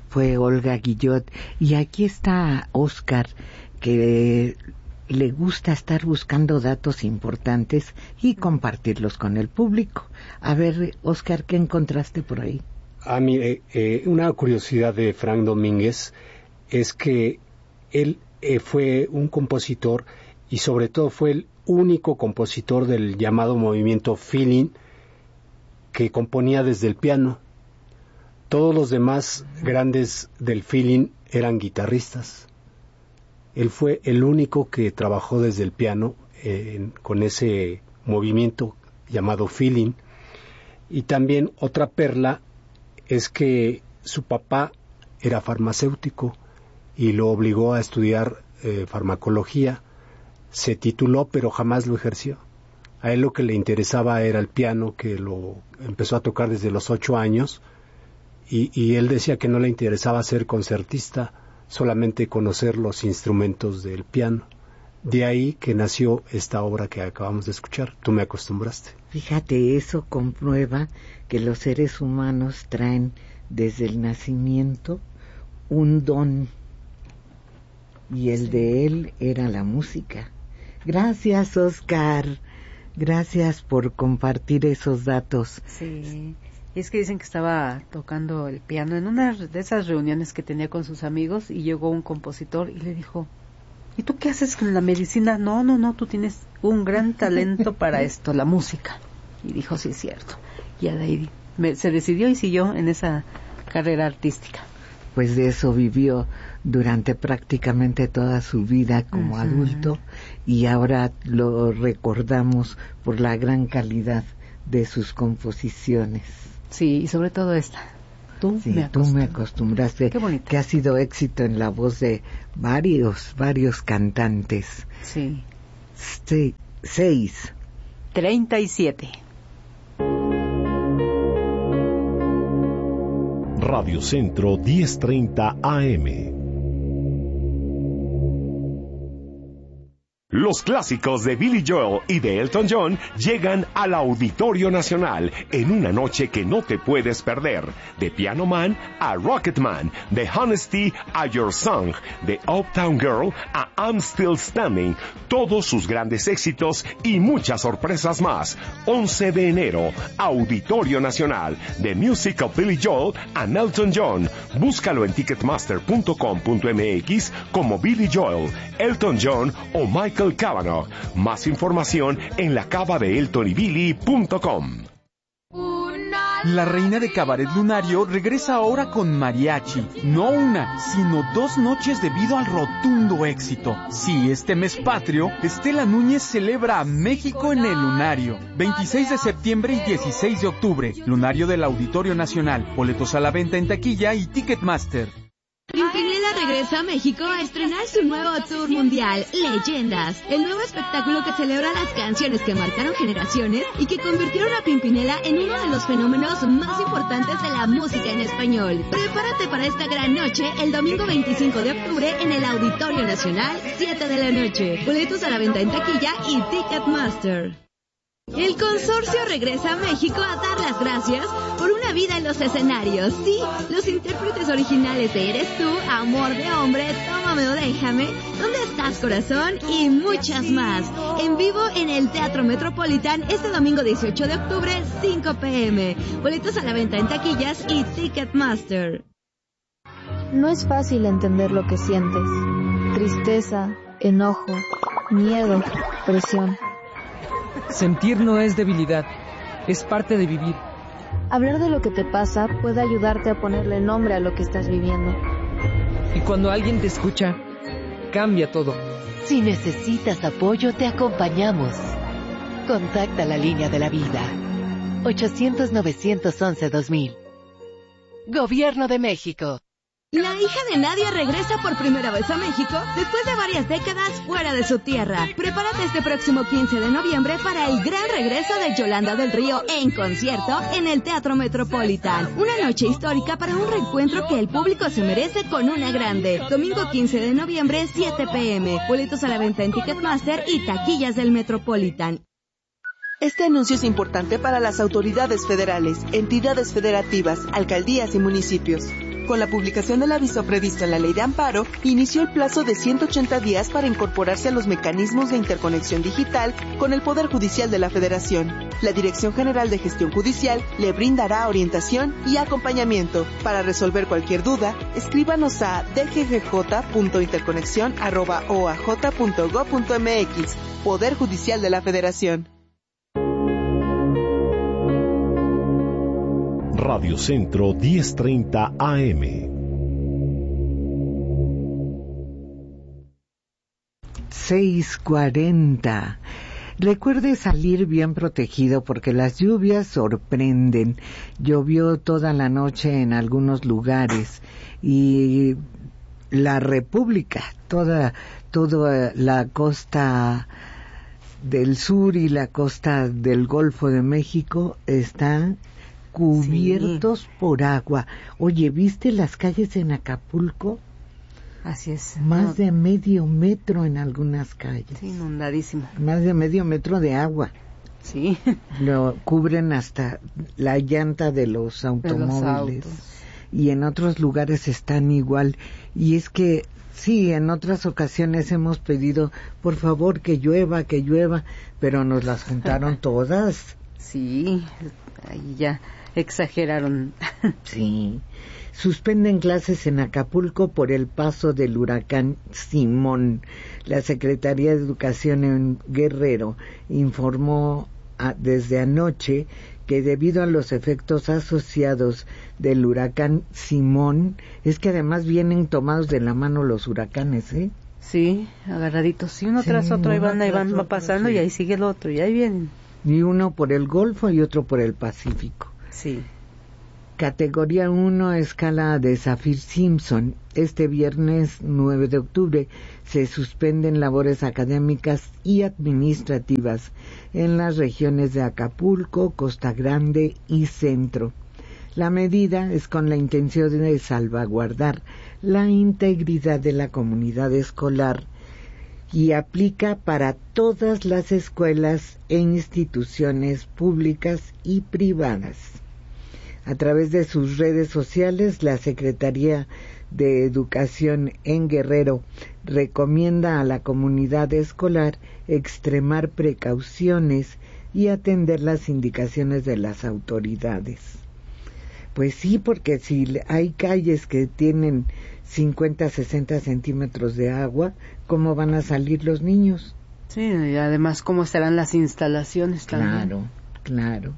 fue Olga Guillot. Y aquí está Oscar, que le gusta estar buscando datos importantes y compartirlos con el público. A ver, Oscar, ¿qué encontraste por ahí? Mire, una curiosidad de Frank Domínguez es que él fue un compositor y sobre todo fue el único compositor del llamado movimiento feeling que componía desde el piano. Todos los demás grandes del feeling eran guitarristas. Él fue el único que trabajó desde el piano con ese movimiento llamado feeling. Y también otra perla es que su papá era farmacéutico y lo obligó a estudiar farmacología. Se tituló, pero jamás lo ejerció. A él lo que le interesaba era el piano, que lo empezó a tocar desde los 8 años, y él decía que no le interesaba ser concertista, solamente conocer los instrumentos del piano. De ahí que nació esta obra que acabamos de escuchar, Tú me acostumbraste. Fíjate, eso comprueba que los seres humanos traen desde el nacimiento un don, y el de él era la música. Gracias, Oscar. Gracias por compartir esos datos. Sí, y es que dicen que estaba tocando el piano en una de esas reuniones que tenía con sus amigos y llegó un compositor y le dijo: ¿y tú qué haces con la medicina? No, tú tienes un gran talento para esto, la música. Y dijo, sí, es cierto. Y de ahí se decidió y siguió en esa carrera artística. Pues de eso vivió durante prácticamente toda su vida como adulto, y ahora lo recordamos por la gran calidad de sus composiciones. Sí, y sobre todo esta. Tú me acostumbraste. Qué bonito. Que ha sido éxito en la voz de varios cantantes. Sí. 6:37. Radio Centro 1030 AM. Los clásicos de Billy Joel y de Elton John llegan al Auditorio Nacional en una noche que no te puedes perder. De Piano Man a Rocket Man, de Honesty a Your Song, de Uptown Girl a I'm Still Standing, todos sus grandes éxitos y muchas sorpresas más. 11 de enero, Auditorio Nacional, The Music of Billy Joel and Elton John. Búscalo en ticketmaster.com.mx como Billy Joel, Elton John o Michael Cavanaugh. Más información en lacavadeeltonybilly.com. La reina de Cabaret Lunario regresa ahora con mariachi. No una, sino 2 noches debido al rotundo éxito. Sí, este mes patrio, Estela Núñez celebra a México en el Lunario. 26 de septiembre y 16 de octubre. Lunario del Auditorio Nacional. Boletos a la venta en taquilla y Ticketmaster. Pimpinela regresa a México a estrenar su nuevo tour mundial, Leyendas, el nuevo espectáculo que celebra las canciones que marcaron generaciones y que convirtieron a Pimpinela en uno de los fenómenos más importantes de la música en español. Prepárate para esta gran noche el domingo 25 de octubre en el Auditorio Nacional, 7 de la noche. Boletos a la venta en taquilla y Ticketmaster. El consorcio regresa a México a dar las gracias por una vida en los escenarios. Sí, los intérpretes originales de Eres Tú, Amor de Hombre, Tómame o Déjame, ¿Dónde estás, corazón? Y muchas más. En vivo en el Teatro Metropolitan este domingo 18 de octubre, 5 p.m. Boletos a la venta en taquillas y Ticketmaster. No es fácil entender lo que sientes. Tristeza, enojo, miedo, presión. Sentir no es debilidad, es parte de vivir. Hablar de lo que te pasa puede ayudarte a ponerle nombre a lo que estás viviendo. Y cuando alguien te escucha, cambia todo. Si necesitas apoyo, te acompañamos. Contacta la línea de la vida. 800-911-2000. Gobierno de México. La hija de Nadia regresa por primera vez a México después de varias décadas fuera de su tierra. Prepárate este próximo 15 de noviembre para el gran regreso de Yolanda del Río en concierto en el Teatro Metropolitan. Una noche histórica para un reencuentro que el público se merece con una grande. Domingo 15 de noviembre, 7 p.m. Boletos a la venta en Ticketmaster y taquillas del Metropolitan. Este anuncio es importante para las autoridades federales, entidades federativas, alcaldías y municipios. Con la publicación del aviso previsto en la Ley de Amparo, inició el plazo de 180 días para incorporarse a los mecanismos de interconexión digital con el Poder Judicial de la Federación. La Dirección General de Gestión Judicial le brindará orientación y acompañamiento. Para resolver cualquier duda, escríbanos a dggj.interconexión@oaj.gov.mx. Poder Judicial de la Federación. Radio Centro 1030 AM. $6:40. Recuerde salir bien protegido porque las lluvias sorprenden. Llovió toda la noche en algunos lugares y la República, toda la costa del sur y la costa del Golfo de México están cubiertos por agua. Oye, ¿viste las calles en Acapulco? Así es. Más de medio metro en algunas calles. Sí, inundadísimo. Más de medio metro de agua. Sí. Lo cubren hasta la llanta de los automóviles. Y en otros lugares están igual. Y es que, sí, en otras ocasiones hemos pedido, por favor, que llueva, pero nos las juntaron todas. Sí, ahí ya exageraron. Sí. Suspenden clases en Acapulco por el paso del huracán Simón. La Secretaría de Educación en Guerrero informó desde anoche que debido a los efectos asociados del huracán Simón, es que además vienen tomados de la mano los huracanes, ¿eh? Sí, agarraditos, y uno tras otro, ahí van va pasando, sí. Y ahí sigue el otro, y ahí vienen. Y uno por el Golfo y otro por el Pacífico. Sí. Categoría 1, escala de Saffir-Simpson. Este viernes 9 de octubre se suspenden labores académicas y administrativas en las regiones de Acapulco, Costa Grande y Centro. La medida es con la intención de salvaguardar la integridad de la comunidad escolar y aplica para todas las escuelas e instituciones públicas y privadas. A través de sus redes sociales, la Secretaría de Educación en Guerrero recomienda a la comunidad escolar extremar precauciones y atender las indicaciones de las autoridades. Pues sí, porque si hay calles que tienen 50, 60 centímetros de agua, ¿cómo van a salir los niños? Sí, y además, ¿cómo estarán las instalaciones también? Claro.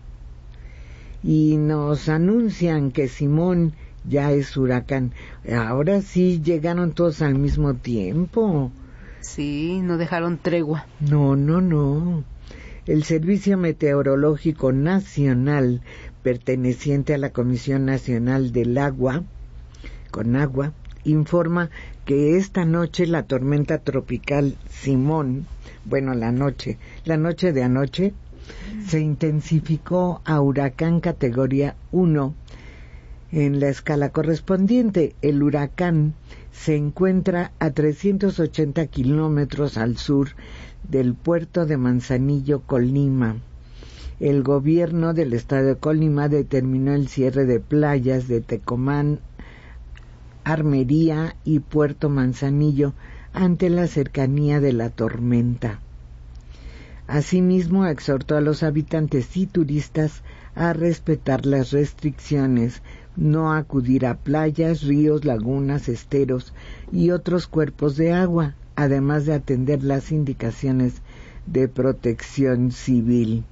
Y nos anuncian que Simón ya es huracán. Ahora sí llegaron todos al mismo tiempo. Sí, no dejaron tregua. No. El Servicio Meteorológico Nacional, perteneciente a la Comisión Nacional del Agua, CONAGUA, informa que esta noche la tormenta tropical Simón, la noche de anoche, se intensificó a huracán categoría 1 en la escala correspondiente. El huracán se encuentra a 380 kilómetros al sur del puerto de Manzanillo, Colima. El gobierno del estado de Colima determinó el cierre de playas de Tecomán, Armería y Puerto Manzanillo ante la cercanía de la tormenta. Asimismo, exhortó a los habitantes y turistas a respetar las restricciones, no acudir a playas, ríos, lagunas, esteros y otros cuerpos de agua, además de atender las indicaciones de protección civil.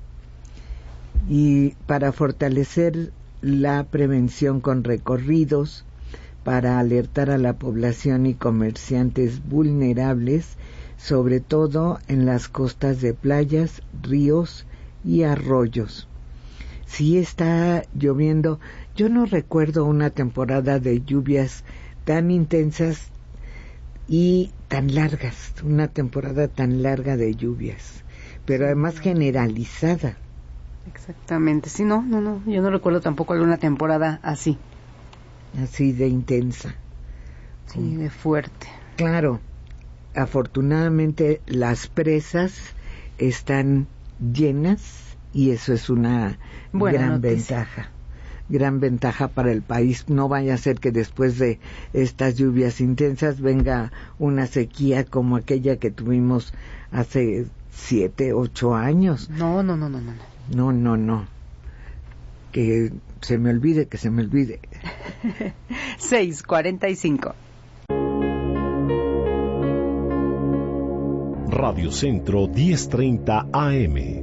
Y para fortalecer la prevención con recorridos, para alertar a la población y comerciantes vulnerables, sobre todo en las costas de playas, ríos y arroyos. Sí está lloviendo. Yo no recuerdo una temporada de lluvias tan intensas y tan largas, una temporada tan larga de lluvias, pero además generalizada. Exactamente, sí, no, yo no recuerdo tampoco alguna temporada así. Así de intensa. Sí, de fuerte. Claro. Afortunadamente las presas están llenas y eso es una gran ventaja. gran ventaja para el país. No vaya a ser que después de estas lluvias intensas venga una sequía como aquella que tuvimos hace 7, 8 años. No. No. Que se me olvide. 6:45. Radio Centro 1030 AM.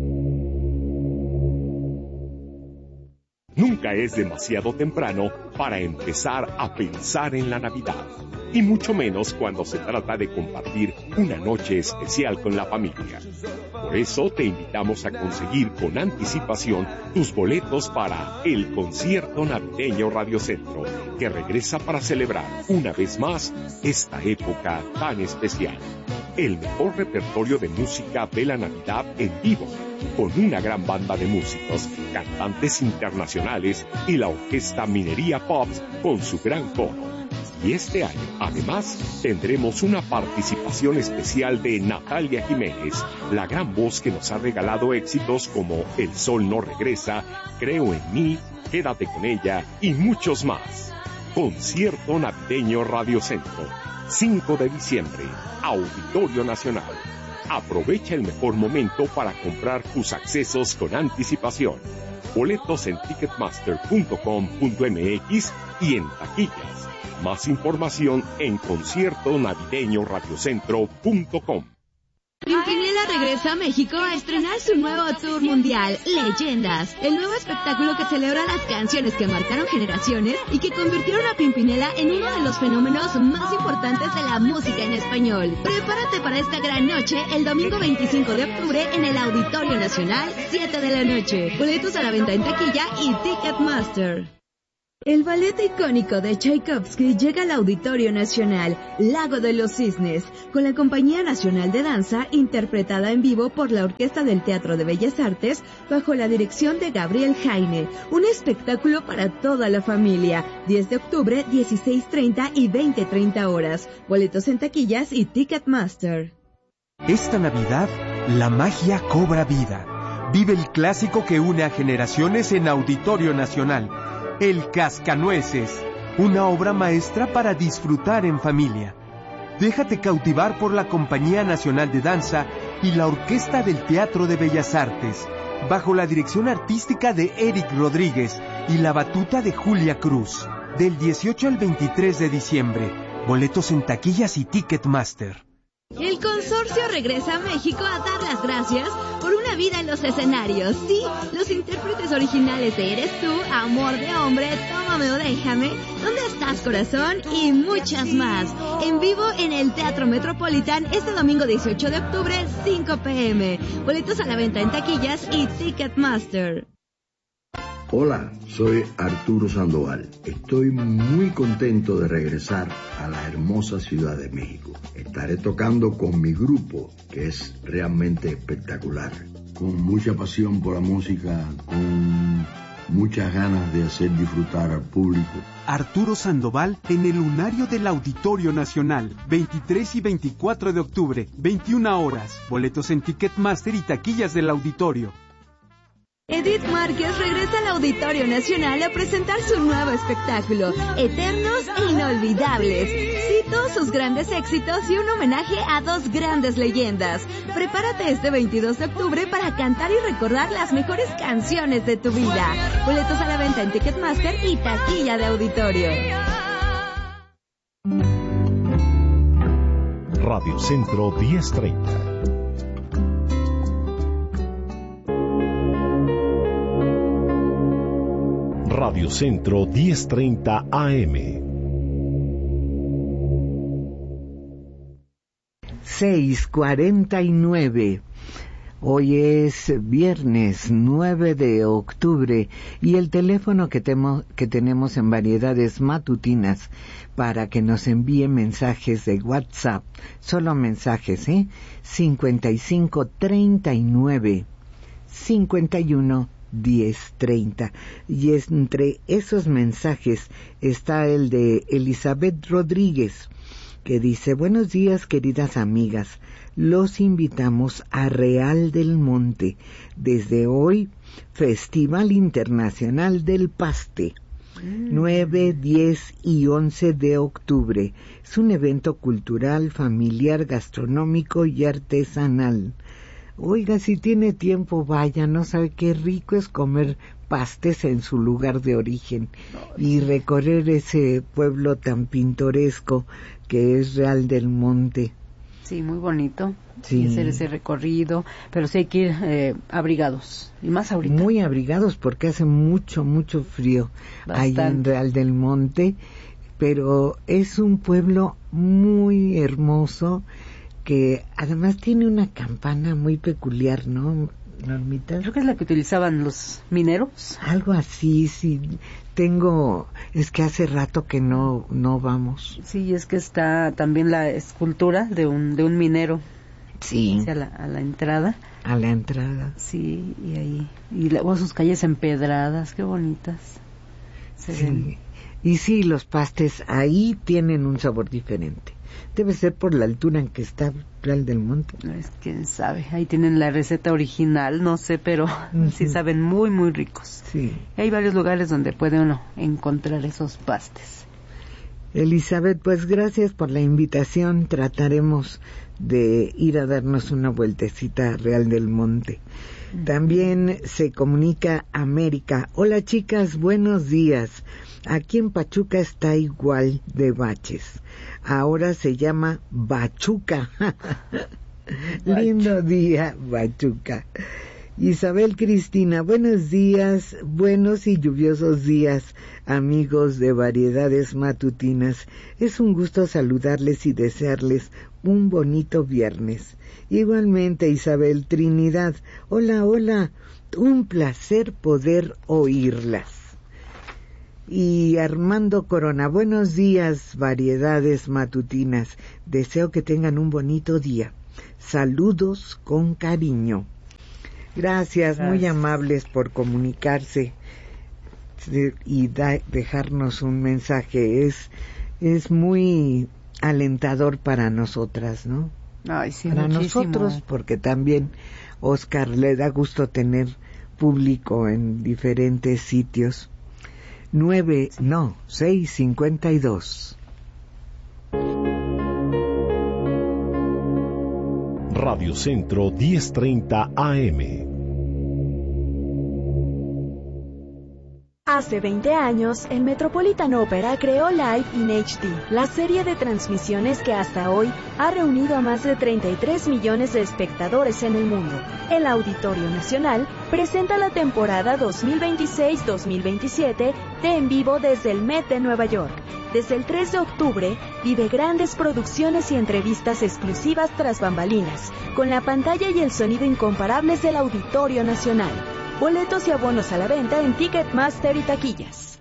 Nunca es demasiado temprano para empezar a pensar en la Navidad, y mucho menos cuando se trata de compartir una noche especial con la familia. Por eso te invitamos a conseguir con anticipación tus boletos para el concierto navideño Radio Centro, que regresa para celebrar una vez más esta época tan especial. El mejor repertorio de música de la Navidad en vivo, con una gran banda de músicos, cantantes internacionales y la orquesta Minería Pops con su gran coro. Y este año, además, tendremos una participación especial de Natalia Jiménez, la gran voz que nos ha regalado éxitos como El Sol No Regresa, Creo en Mí, Quédate con Ella y muchos más. Concierto Navideño Radio Centro, 5 de diciembre, Auditorio Nacional. Aprovecha el mejor momento para comprar tus accesos con anticipación. Boletos en ticketmaster.com.mx y en taquillas. Más información en conciertonavideñoradiocentro.com. Pimpinela regresa a México a estrenar su nuevo tour mundial, Leyendas, el nuevo espectáculo que celebra las canciones que marcaron generaciones y que convirtieron a Pimpinela en uno de los fenómenos más importantes de la música en español. Prepárate para esta gran noche el domingo 25 de octubre en el Auditorio Nacional, 7 de la noche. Boletos a la venta en taquilla y Ticketmaster. El ballet icónico de Tchaikovsky llega al Auditorio Nacional, Lago de los Cisnes, con la Compañía Nacional de Danza, interpretada en vivo por la Orquesta del Teatro de Bellas Artes, bajo la dirección de Gabriel Jaime. Un espectáculo para toda la familia. 10 de octubre, 16:30 y 20:30 horas. Boletos en taquillas y Ticketmaster. Esta Navidad, la magia cobra vida. Vive el clásico que une a generaciones en Auditorio Nacional. El Cascanueces, una obra maestra para disfrutar en familia. Déjate cautivar por la Compañía Nacional de Danza y la Orquesta del Teatro de Bellas Artes, bajo la dirección artística de Eric Rodríguez y la batuta de Julia Cruz. Del 18 al 23 de diciembre, boletos en taquillas y Ticketmaster. El consorcio regresa a México a dar las gracias por una vida en los escenarios. Sí, los intérpretes originales de Eres Tú, Amor de Hombre, Tómame o Déjame, ¿Dónde estás, corazón? Y muchas más. En vivo en el Teatro Metropolitan este domingo 18 de octubre, 5 p.m. Boletos a la venta en taquillas y Ticketmaster. Hola, soy Arturo Sandoval. Estoy muy contento de regresar a la hermosa Ciudad de México. Estaré tocando con mi grupo, que es realmente espectacular. Con mucha pasión por la música, con muchas ganas de hacer disfrutar al público. Arturo Sandoval en el Lunario del Auditorio Nacional, 23 y 24 de octubre, 21 horas. Boletos en Ticketmaster y taquillas del auditorio. Edith Márquez regresa al Auditorio Nacional a presentar su nuevo espectáculo, Eternos e Inolvidables. Sí, todos sus grandes éxitos y un homenaje a dos grandes leyendas. Prepárate este 22 de octubre para cantar y recordar las mejores canciones de tu vida. Boletos a la venta en Ticketmaster y taquilla de auditorio. Radio Centro 1030. Radio Centro 1030 AM. 6:49. Hoy es viernes 9 de octubre y el teléfono que tenemos en Variedades Matutinas para que nos envíe mensajes de WhatsApp, solo mensajes, 5539 51 1030, y entre esos mensajes está el de Elizabeth Rodríguez, que dice: buenos días, queridas amigas, los invitamos a Real del Monte, desde hoy, Festival Internacional del Paste, 9, 10 y 11 de octubre. Es un evento cultural, familiar, gastronómico y artesanal. Oiga, si tiene tiempo, vaya, no sabe qué rico es comer pastes en su lugar de origen y recorrer ese pueblo tan pintoresco que es Real del Monte. Sí, muy bonito. Sí. Y hacer ese recorrido, pero sí hay que ir abrigados, y más ahorita. Muy abrigados porque hace mucho frío. Bastante. Ahí en Real del Monte, pero es un pueblo muy hermoso que además tiene una campana muy peculiar, ¿no, Normita? Creo que es la que utilizaban los mineros. Algo así, sí. Es que hace rato que no vamos. Sí, es que está también la escultura de un minero. Sí. A la entrada. A la entrada. Sí, y ahí. Y luego sus calles empedradas, qué bonitas. Se ven. Y sí, los pastes ahí tienen un sabor diferente. Debe ser por la altura en que está Real del Monte. Es quién sabe. Ahí tienen la receta original, no sé, pero sí saben muy, muy ricos. Sí. Y hay varios lugares donde puede uno encontrar esos pastes. Elizabeth, pues gracias por la invitación. Trataremos de ir a darnos una vueltecita a Real del Monte. También se comunica América. Hola chicas, buenos días. Aquí en Pachuca está igual de baches. Ahora se llama Bachuca. Lindo día, Bachuca. Isabel Cristina, buenos días, buenos y lluviosos días, amigos de Variedades Matutinas. Es un gusto saludarles y desearles un bonito viernes. Igualmente, Isabel Trinidad, hola, un placer poder oírlas. Y Armando Corona, buenos días, Variedades Matutinas. Deseo que tengan un bonito día. Saludos con cariño. Gracias, muy amables por comunicarse y dejarnos un mensaje. Es muy alentador para nosotras, ¿no? Ay, sí, para muchísimo. Nosotros, porque también Oscar le da gusto tener público en diferentes sitios. 6:52. Radio Centro 1030 AM. Hace 20 años, el Metropolitan Opera creó Live in HD, la serie de transmisiones que hasta hoy ha reunido a más de 33 millones de espectadores en el mundo. El Auditorio Nacional presenta la temporada 2026-2027 de En Vivo desde el Met de Nueva York. Desde el 3 de octubre, vive grandes producciones y entrevistas exclusivas tras bambalinas, con la pantalla y el sonido incomparables del Auditorio Nacional. Boletos y abonos a la venta en Ticketmaster y taquillas.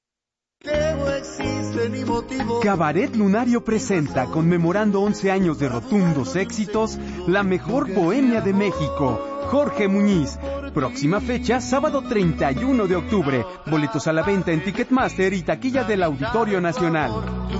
Cabaret Lunario presenta, conmemorando 11 años de rotundos éxitos, la mejor bohemia de México, Jorge Muñiz. Próxima fecha, sábado 31 de octubre. Boletos a la venta en Ticketmaster y taquilla del Auditorio Nacional.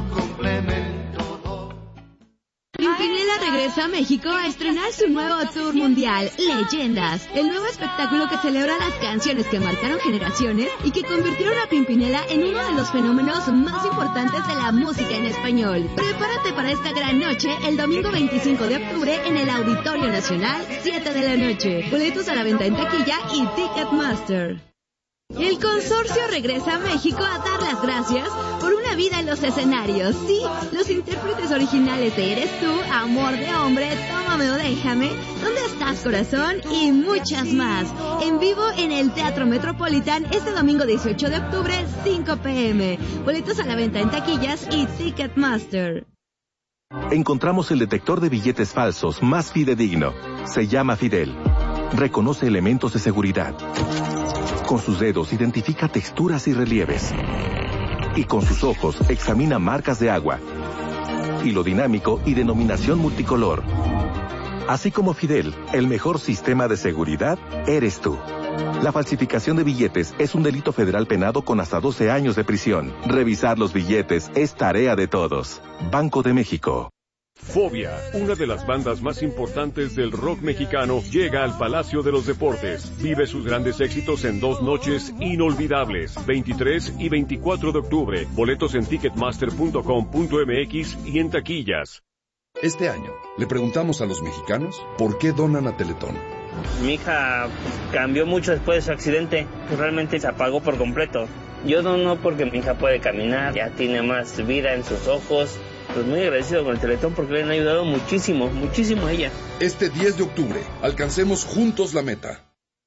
Pimpinela regresa a México a estrenar su nuevo tour mundial, Leyendas, el nuevo espectáculo que celebra las canciones que marcaron generaciones y que convirtieron a Pimpinela en uno de los fenómenos más importantes de la música en español. Prepárate para esta gran noche el domingo 25 de octubre en el Auditorio Nacional, 7 de la noche. Boletos a la venta en taquilla y Ticketmaster. El consorcio regresa a México a dar las gracias por una vida en los escenarios. Sí, los intérpretes originales de Eres Tú, Amor de Hombre, Tómame o Déjame, ¿Dónde estás, corazón? Y muchas más. En vivo en el Teatro Metropolitan este domingo 18 de octubre, 5 p.m. Boletos a la venta en taquillas y Ticketmaster. Encontramos el detector de billetes falsos más fidedigno. Se llama Fidel. Reconoce elementos de seguridad. Con sus dedos identifica texturas y relieves. Y con sus ojos examina marcas de agua. Hilo dinámico y denominación multicolor. Así como Fidel, el mejor sistema de seguridad eres tú. La falsificación de billetes es un delito federal penado con hasta 12 años de prisión. Revisar los billetes es tarea de todos. Banco de México. Fobia, una de las bandas más importantes del rock mexicano, llega al Palacio de los Deportes. Vive sus grandes éxitos en 2 noches inolvidables, 23 y 24 de octubre. Boletos en ticketmaster.com.mx y en taquillas. Este año, le preguntamos a los mexicanos por qué donan a Teletón. Mi hija cambió mucho después de su accidente. Realmente se apagó por completo. Yo dono porque mi hija puede caminar, ya tiene más vida en sus ojos. Pues muy agradecido con el Teletón porque le han ayudado muchísimo, muchísimo a ella. Este 10 de octubre, alcancemos juntos la meta.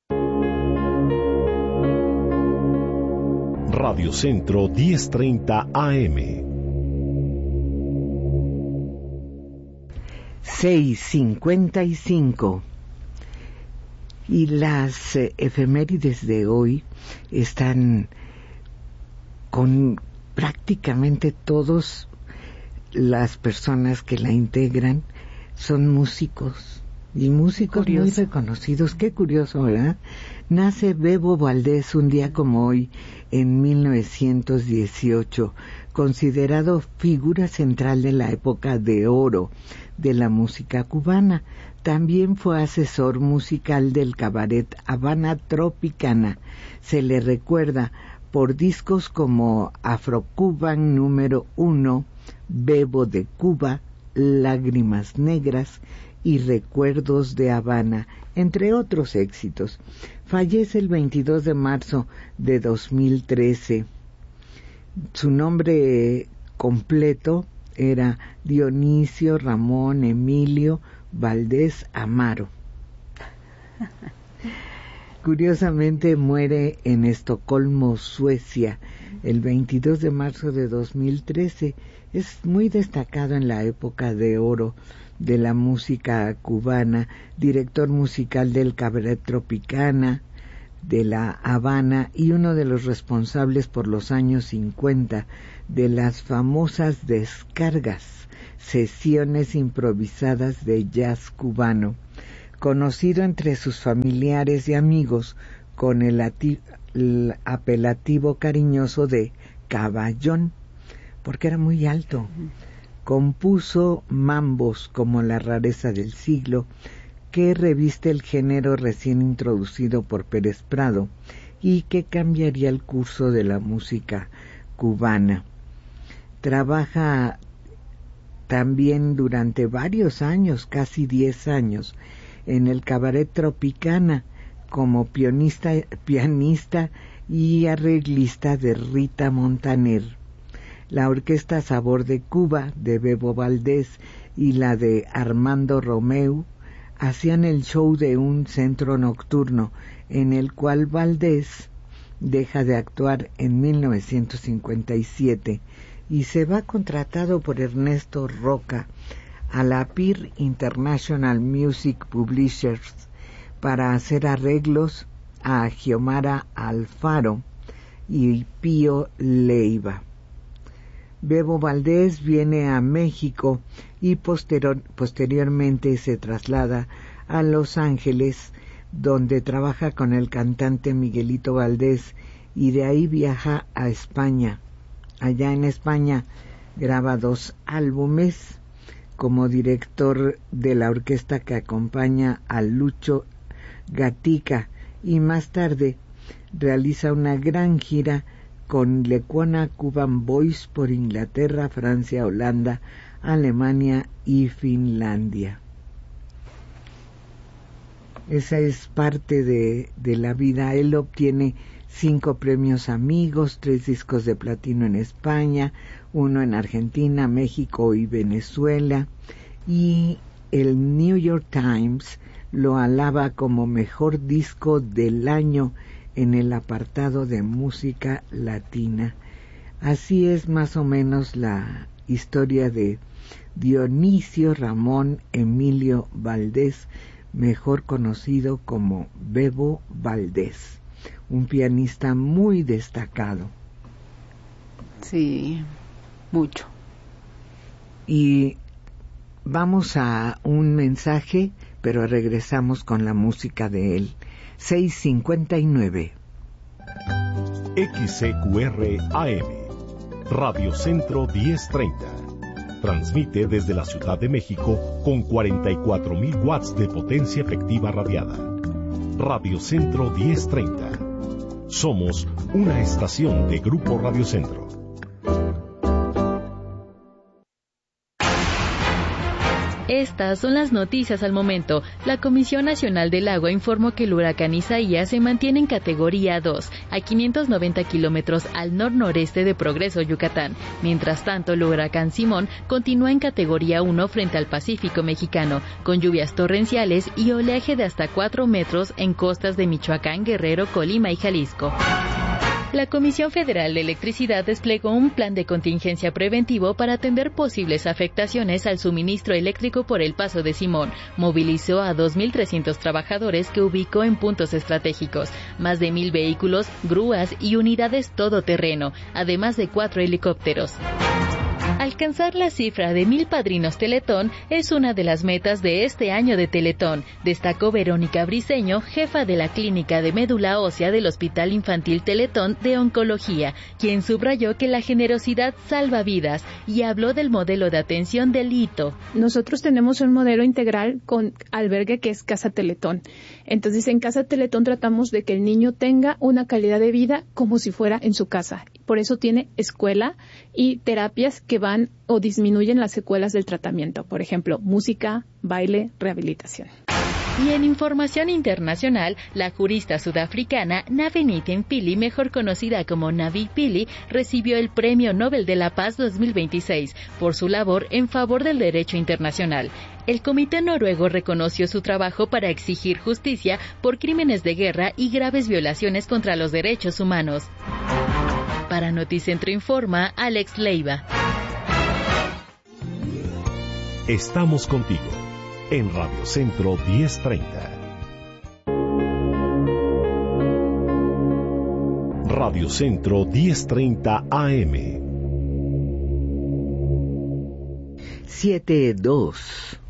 Radio Centro 1030 AM. 6:55. Y las efemérides de hoy están con prácticamente todos las personas que la integran son músicos y músicos muy reconocidos. Qué curioso, ¿verdad? Nace Bebo Valdés un día como hoy en 1918, considerado figura central de la época de oro de la música cubana. También fue asesor musical del cabaret Habana Tropicana. Se le recuerda por discos como Afro-Cuban número 1, Bebo de Cuba, Lágrimas Negras y Recuerdos de Habana, entre otros éxitos. Fallece el 22 de marzo de 2013. Su nombre completo era Dionisio Ramón Emilio Valdés Amaro. Curiosamente muere en Estocolmo, Suecia, el 22 de marzo de 2013. Es muy destacado en la época de oro de la música cubana, director musical del Cabaret Tropicana de La Habana y uno de los responsables por los años 50 de las famosas descargas, sesiones improvisadas de jazz cubano, conocido entre sus familiares y amigos con el apelativo cariñoso de Caballón, porque era muy alto. Compuso mambos como La rareza del siglo, que reviste el género recién introducido por Pérez Prado y que cambiaría el curso de la música cubana. Trabaja también durante varios años, casi 10 años, en el Cabaret Tropicana como pianista y arreglista de Rita Montaner. La Orquesta Sabor de Cuba de Bebo Valdés y la de Armando Romeu hacían el show de un centro nocturno en el cual Valdés deja de actuar en 1957 y se va contratado por Ernesto Roca a la PIR International Music Publishers para hacer arreglos a Xiomara Alfaro y Pío Leiva. Bebo Valdés viene a México y posteriormente se traslada a Los Ángeles, donde trabaja con el cantante Miguelito Valdés, y de ahí viaja a España. Allá en España graba 2 álbumes como director de la orquesta que acompaña a Lucho Gatica, y más tarde realiza una gran gira con Lecuona Cuban Boys por Inglaterra, Francia, Holanda, Alemania y Finlandia. Esa es parte de la vida. Él obtiene 5 premios Amigos, 3 discos de platino en España, 1 en Argentina, México y Venezuela, y el New York Times lo alaba como mejor disco del año en el apartado de música latina. Así es más o menos la historia de Dionisio Ramón Emilio Valdés, mejor conocido como Bebo Valdés, un pianista muy destacado. Sí, mucho. Y vamos a un mensaje, pero regresamos con la música de él. 659. XCQR AM, Radio Centro 1030. Transmite desde la Ciudad de México con 44,000 watts de potencia efectiva radiada. Radio Centro 1030. Somos una estación de Grupo Radio Centro. Estas son las noticias al momento. La Comisión Nacional del Agua informó que el huracán Isaías se mantiene en categoría 2, a 590 kilómetros al nor-noreste de Progreso, Yucatán. Mientras tanto, el huracán Simón continúa en categoría 1 frente al Pacífico mexicano, con lluvias torrenciales y oleaje de hasta 4 metros en costas de Michoacán, Guerrero, Colima y Jalisco. La Comisión Federal de Electricidad desplegó un plan de contingencia preventivo para atender posibles afectaciones al suministro eléctrico por el paso de Simón. Movilizó a 2.300 trabajadores que ubicó en puntos estratégicos, más de 1.000 vehículos, grúas y unidades todoterreno, además de 4 helicópteros. Alcanzar la cifra de 1,000 padrinos Teletón es una de las metas de este año de Teletón, destacó Verónica Briceño, jefa de la Clínica de Médula Ósea del Hospital Infantil Teletón de Oncología, quien subrayó que la generosidad salva vidas y habló del modelo de atención del hito. Nosotros tenemos un modelo integral con albergue que es Casa Teletón. Entonces, en Casa Teletón tratamos de que el niño tenga una calidad de vida como si fuera en su casa. Por eso tiene escuela y terapias que van o disminuyen las secuelas del tratamiento. Por ejemplo, música, baile, rehabilitación. Y en información internacional, la jurista sudafricana Navenethi Pillay, mejor conocida como Navi Pillay, recibió el Premio Nobel de la Paz 2026 por su labor en favor del derecho internacional. El Comité Noruego reconoció su trabajo para exigir justicia por crímenes de guerra y graves violaciones contra los derechos humanos. Para Noticentro Informa, Alex Leiva. Estamos contigo en Radio Centro 1030. Radio Centro 1030 AM. 7:02.